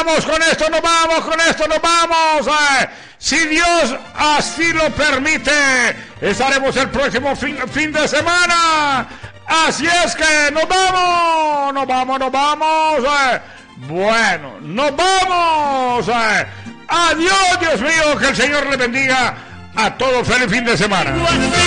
vamos con esto, nos vamos. Si Dios así lo permite, estaremos el próximo fin de semana. Así es que nos vamos. Bueno, nos vamos. Adiós, Dios mío, que el Señor le bendiga a todos. Feliz fin de semana.